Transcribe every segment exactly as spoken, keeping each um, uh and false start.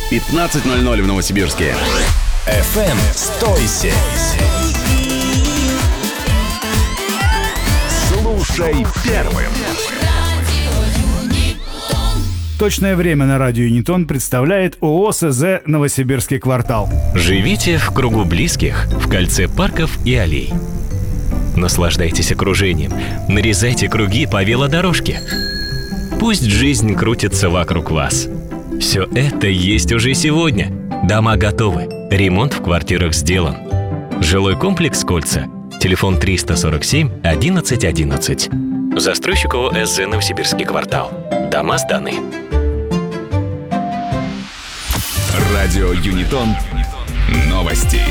пятнадцать ноль ноль в Новосибирске. эф эм сто семь. Слушай первым. Точное время на радио Юнитон представляет ООО СЗ «Новосибирский квартал». Живите в кругу близких, в кольце парков и аллей. Наслаждайтесь окружением, нарезайте круги по велодорожке. Пусть жизнь крутится вокруг вас. Все это есть уже сегодня. Дома готовы, ремонт в квартирах сделан. Жилой комплекс «Кольца». Телефон триста сорок семь одиннадцать одиннадцать. Застройщик ООО СЗ «Новосибирский квартал». Дома сданы. Радио Юнитон. Новости.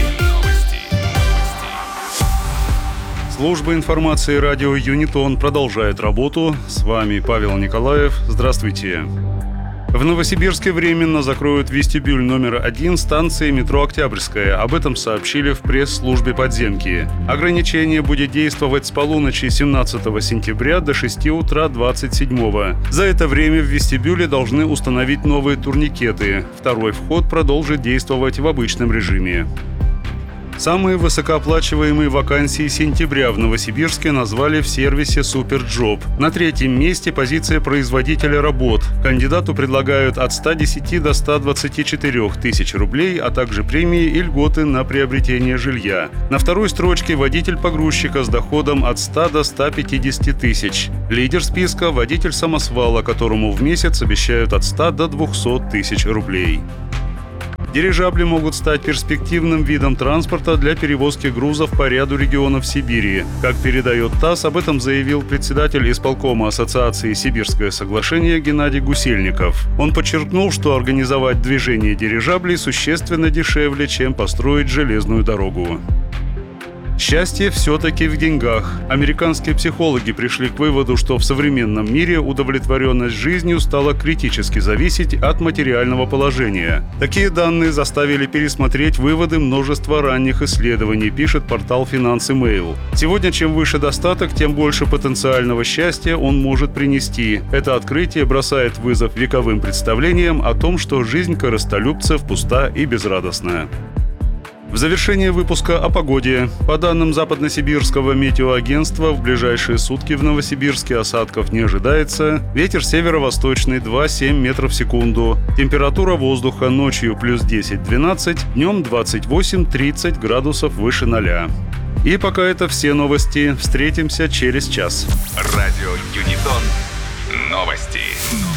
Служба информации радио Юнитон продолжает работу. С вами Павел Николаев. Здравствуйте. В Новосибирске временно закроют вестибюль номер один станции метро «Октябрьская». Об этом сообщили в пресс-службе подземки. Ограничение будет действовать с полуночи семнадцатого сентября до шести утра двадцать седьмого. За это время в вестибюле должны установить новые турникеты. Второй вход продолжит действовать в обычном режиме. Самые высокооплачиваемые вакансии сентября в Новосибирске назвали в сервисе «Суперджоп». На третьем месте позиция производителя работ. Кандидату предлагают от ста десяти до ста двадцати четырёх тысяч рублей, а также премии и льготы на приобретение жилья. На второй строчке водитель погрузчика с доходом от ста до ста пятидесяти тысяч. Лидер списка – водитель самосвала, которому в месяц обещают от ста до двухсот тысяч рублей. Дирижабли могут стать перспективным видом транспорта для перевозки грузов по ряду регионов Сибири. Как передает ТАСС, об этом заявил председатель исполкома Ассоциации «Сибирское соглашение» Геннадий Гусельников. Он подчеркнул, что организовать движение дирижаблей существенно дешевле, чем построить железную дорогу. Счастье все-таки в деньгах. Американские психологи пришли к выводу, что в современном мире удовлетворенность жизнью стала критически зависеть от материального положения. Такие данные заставили пересмотреть выводы множества ранних исследований, пишет портал FinanceMail. Сегодня чем выше достаток, тем больше потенциального счастья он может принести. Это открытие бросает вызов вековым представлениям о том, что жизнь корыстолюбцев пуста и безрадостная. В завершение выпуска о погоде. По данным Западносибирского метеоагентства, в ближайшие сутки в Новосибирске осадков не ожидается. Ветер северо-восточный два - семь метров в секунду. Температура воздуха ночью плюс десять-двенадцать, днем двадцать восемь - тридцать градусов выше ноля. И пока это все новости. Встретимся через час. Радио Юнитон. Новости.